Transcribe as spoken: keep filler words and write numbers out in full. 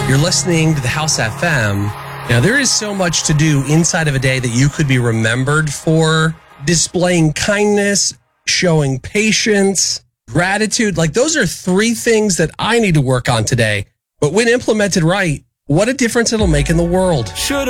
You're listening to the House F M. Now, there is so much to do inside of a day that you could be remembered for. Displaying kindness, showing patience, gratitude. Like, those are three things that I need to work on today. But when implemented right, what a difference it'll make in the world. Should